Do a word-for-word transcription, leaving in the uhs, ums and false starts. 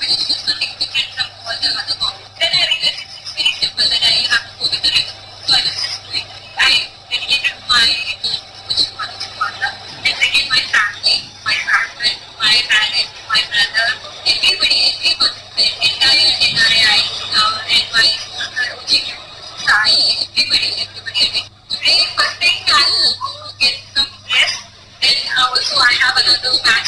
which is something different from all the other comics. Then I realized it's very simple that I have to go with the rhythm. So I was just doing it. I dedicated my which is one Mother, and second my family, my husband, my parents, my brother, everybody, everyone, the entire N R I, uh, and my uh, O G Q, Sai, everybody, everybody. I mean, today, first thing I'll get some rest. Then uh, also I have another match